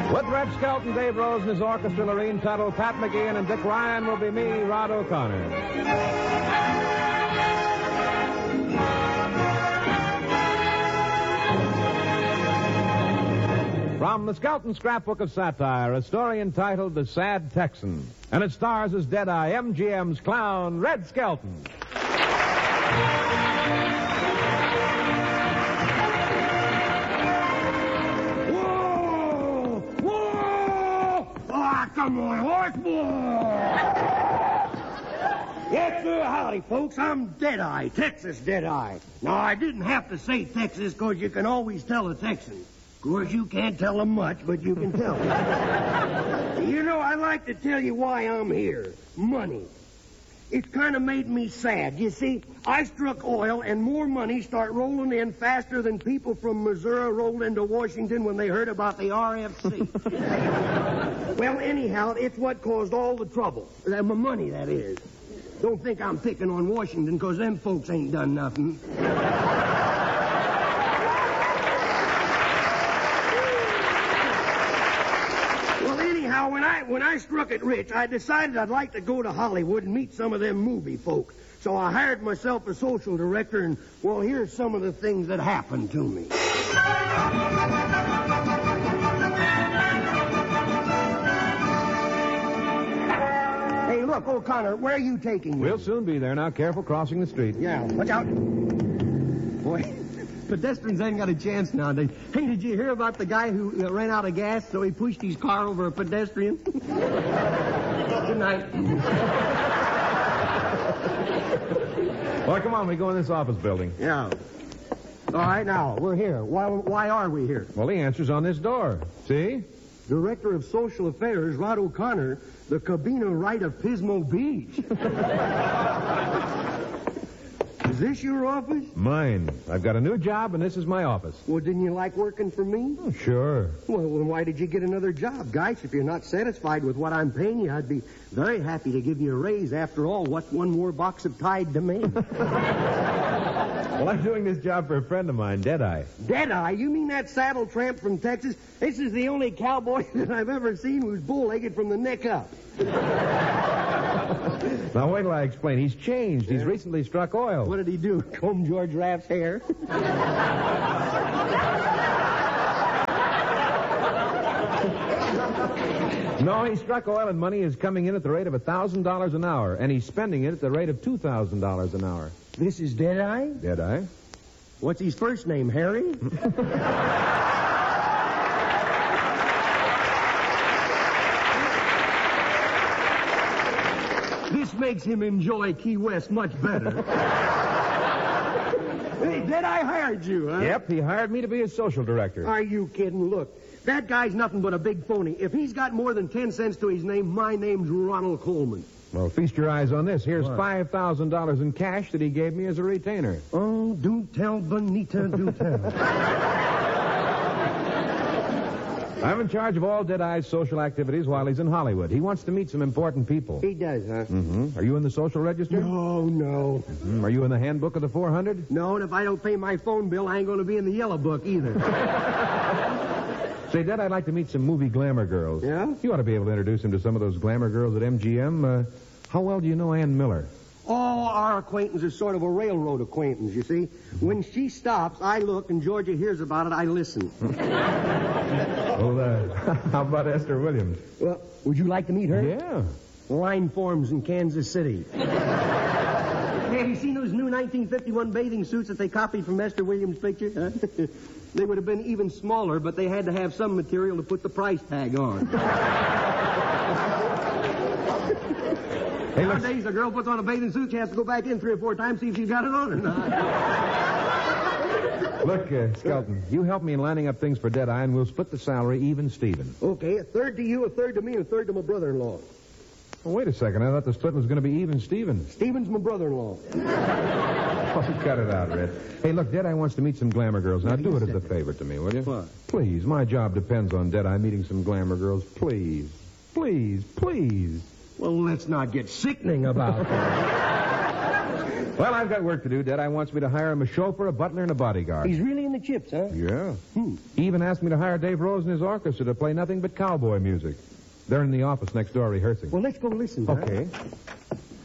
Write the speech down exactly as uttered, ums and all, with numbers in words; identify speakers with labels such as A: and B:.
A: With Red Skelton, Dave Rose, and his orchestra, Lorene Tuttle, Pat McGeehan, and Dick Ryan will be me, Rod O'Connor. From the Skelton Scrapbook of Satire, a story entitled The Sad Texan. And it stars as Deadeye, M G M's clown, Red Skelton.
B: Whoa! Whoa! Ah, come on, horse! Yes, sir. Howdy, folks. I'm Deadeye, Texas Deadeye. Now, I didn't have to say Texas because you can always tell a Texan. Of course, you can't tell them much, but you can tell them. You know, I'd like to tell you why I'm here. Money. It's kind of made me sad. You see, I struck oil, and more money start rolling in faster than people from Missouri rolled into Washington when they heard about the R F C. Well, anyhow, it's what caused all the trouble. Uh, my money, that is. Don't think I'm picking on Washington, because them folks ain't done nothing. Now, when I when I struck it rich, I decided I'd like to go to Hollywood and meet some of them movie folks. So I hired myself a social director, and, well, here's some of the things that happened to me. Hey, look, O'Connor, where are you taking me?
A: We'll soon be there. Now, careful crossing the street.
B: Yeah, watch out. Boy... Pedestrians ain't got a chance nowadays. Hey, did you hear about the guy who uh, ran out of gas, so he pushed his car over a pedestrian? Good night.
A: Well, come on, we go in this office building.
B: Yeah. All right, now, we're here. Why, why are we here?
A: Well, the answer's on this door. See?
B: Director of Social Affairs, Rod O'Connor, the Cabina right of Pismo Beach. Is this your office?
A: Mine. I've got a new job, and this is my office.
B: Well, didn't you like working for me?
A: Oh, sure.
B: Well, then why did you get another job? Guys, if you're not satisfied with what I'm paying you, I'd be very happy to give you a raise. After all, what's one more box of Tide to me?
A: Well, I'm doing this job for a friend of mine, Deadeye.
B: Deadeye? You mean that saddle tramp from Texas? This is the only cowboy that I've ever seen who's bull-legged from the neck up.
A: Now, wait till I explain. He's changed. He's recently struck oil.
B: What did he do? Comb George Raft's hair?
A: No, he struck oil, and money is coming in at the rate of one thousand dollars an hour, and he's spending it at the rate of two thousand dollars an hour.
B: This is Deadeye?
A: Deadeye.
B: What's his first name, Harry? This makes him enjoy Key West much better. Hey, Deadeye hired you, huh?
A: Yep, he hired me to be his social director.
B: Are you kidding? Look, that guy's nothing but a big phony. If he's got more than ten cents to his name, my name's Ronald Coleman.
A: Well, feast your eyes on this. Here's five thousand dollars in cash that he gave me as a retainer.
B: Oh, do tell, Bonita, do tell.
A: I'm in charge of all Deadeye's social activities while he's in Hollywood. He wants to meet some important people.
B: He does, huh?
A: Mm-hmm. Are you in the social register?
B: No, no.
A: Mm-hmm. Are you in the handbook of the four hundred?
B: No, and if I don't pay my phone bill, I ain't going to be in the yellow book either.
A: Say, Dad, I'd like to meet some movie glamour girls.
B: Yeah?
A: You ought to be able to introduce him to some of those glamour girls at M G M. Uh, how well do you know Ann Miller?
B: Oh, our acquaintance is sort of a railroad acquaintance, you see. When she stops, I look, and Georgia hears about it, I listen.
A: Well, uh, how about Esther Williams?
B: Well, would you like to meet her?
A: Yeah.
B: Line forms in Kansas City. Hey, have you seen those new nineteen fifty-one bathing suits that they copied from Esther Williams' picture? Huh? They would have been even smaller, but they had to have some material to put the price tag on.
A: Hey, look.
B: Nowadays, a girl puts on a bathing suit, she has to go back in three or four times, see if she's got it on or not.
A: Look, uh, Skelton, you help me in lining up things for Deadeye, and we'll split the salary even Steven.
B: Okay, a third to you, a third to me, and a third to my brother-in-law.
A: Well, wait a second. I thought the split was going to be even Steven.
B: Steven's my brother-in-law.
A: Oh, cut it out, Red. Hey, look, Deadeye wants to meet some glamour girls. Now, do it as a favor to me, will you?
B: What?
A: Please, my job depends on Deadeye meeting some glamour girls. Please. Please, please.
B: Well, let's not get sickening about that.
A: Well, I've got work to do. Deadeye wants me to hire him a chauffeur, a butler, and a bodyguard.
B: He's really in the the chips, huh?
A: Yeah.
B: Hmm.
A: He even asked me to hire Dave Rose and his orchestra to play nothing but cowboy music. They're in the office next door rehearsing.
B: Well, let's go listen, huh?
A: Okay.